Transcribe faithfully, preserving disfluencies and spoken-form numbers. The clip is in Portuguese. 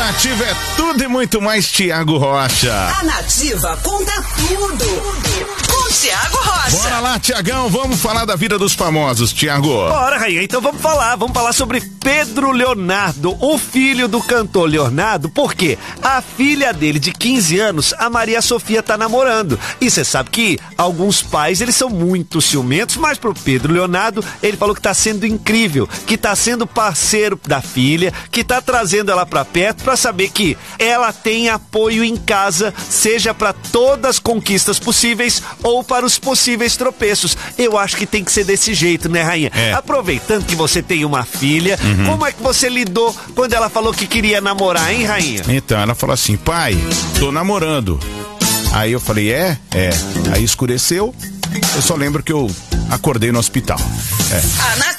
Nativa é tudo e muito mais. Tiago Rocha. A Nativa conta tudo. Com Tiago Rocha. Bora lá, Tiagão, vamos falar da vida dos famosos, Tiago. Bora, rainha, então vamos falar, vamos falar sobre Pedro Leonardo, o filho do cantor Leonardo, porque a filha dele de quinze anos, a Maria Sofia, tá namorando. E você sabe que alguns pais, eles são muito ciumentos, mas pro Pedro Leonardo, ele falou que tá sendo incrível, que tá sendo parceiro da filha, que tá trazendo ela pra perto pra saber que ela tem apoio em casa, seja pra todas as conquistas possíveis ou para os possíveis tropeços. Eu acho que tem que ser desse jeito, né, rainha? É. Aproveitando que você tem uma filha, Uhum. como é que você lidou quando ela falou que queria namorar, hein, rainha? Então, ela falou assim, pai, tô namorando. Aí eu falei, é? É. Aí escureceu, eu só lembro que eu acordei no hospital. É. A